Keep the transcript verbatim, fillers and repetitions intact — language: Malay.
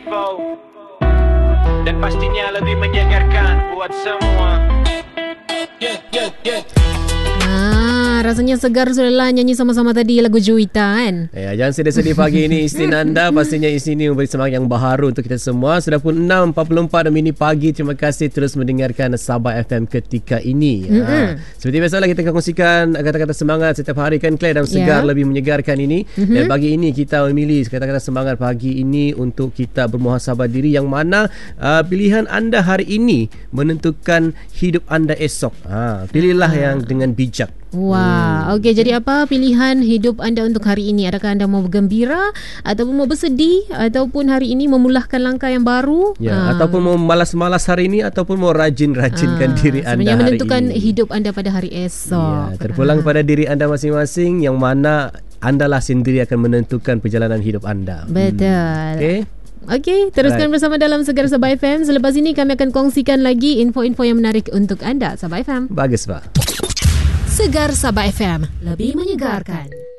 Dan pastinya lebih menyegarkan buat semua. Yeah, yeah, yeah. Ah, rasanya segar sudahlah nyanyi sama-sama tadi lagu Juwita kan. Ya, jangan sedih-sedih pagi ini Isnin anda. Pastinya Isnin ini memberi semangat yang baharu untuk kita semua. Sudah pun enam empat puluh empat mini pagi. Terima kasih terus mendengarkan Sabah F M ketika ini. Mm-hmm. Ha, seperti biasalah kita akan kongsikan kata-kata semangat setiap hari kan Claire, dan segar yeah. lebih menyegarkan ini. Mm-hmm. Dan pagi ini kita memilih kata-kata semangat pagi ini untuk kita bermuhasabah diri, yang mana uh, pilihan anda hari ini menentukan hidup anda esok. Ha, pilihlah ah. yang dengan bijak. Wah, wow. Okey, jadi apa pilihan hidup anda untuk hari ini? Adakah anda mau bergembira ataupun mau bersedih, ataupun hari ini memulahkan langkah yang baru? Ya, ha. ataupun mau malas-malas hari ini, ataupun mau rajin-rajinkan ha. diri anda sebenarnya hari menentukan ini. hidup anda pada hari esok. Ya, terpulang ha. pada diri anda masing-masing, yang mana andalah sendiri akan menentukan perjalanan hidup anda. Betul. Hmm. Okey. Okey, teruskan right. bersama dalam Segar Sabah F M. Selepas ini kami akan kongsikan lagi info-info yang menarik untuk anda. Sabah F M. Bagus, Pak. Segar Sabah F M, lebih menyegarkan.